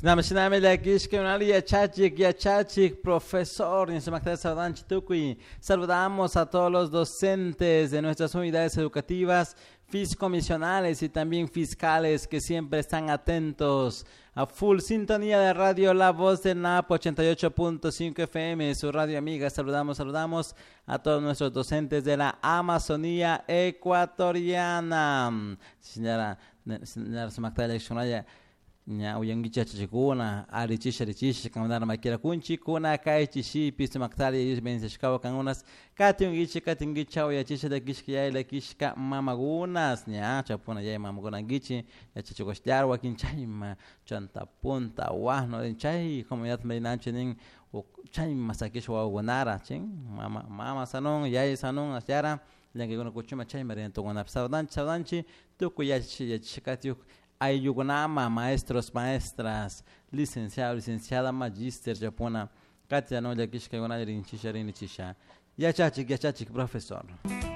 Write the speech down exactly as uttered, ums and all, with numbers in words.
Sinama sinama lakish que una ya chachik ya chachik profesor en Semakta Saudanchi Tukui. Saludamos a todos los docentes de nuestras unidades educativas, físico-misionales y también fiscales que siempre están atentos a full sintonía de radio La Voz del Napo ochenta y ocho punto cinco F M, su radio amiga. Saludamos, saludamos a todos nuestros docentes de la Amazonía ecuatoriana. Señora, señora Semakta Eleccionaria. Nya uyang gicha chikuna ari chisha chisha kamandar makira kunchi kuna kai chishi pisto maktali yus ben shikawa kangunas katung gicha katung gicha ya chisha da gishka ya la kishka mamagunas nya chapuna ya mamaguna gichi ya chichokostar wa kinchai ma chanta punta wahno chai comunidad medinanche ning chai masakish wa gonara ching mama mama sanon ya sanon asyara lenga gona kuchuma chai marento gona saudan saudanchi tuku ya chikatiuk Ayugunama, maestros, maestras, licenciado, licenciada, magíster, japona, Katia no ya kishka gona rin chisha rin chisha. Ya chachik, ya chachik, profesor.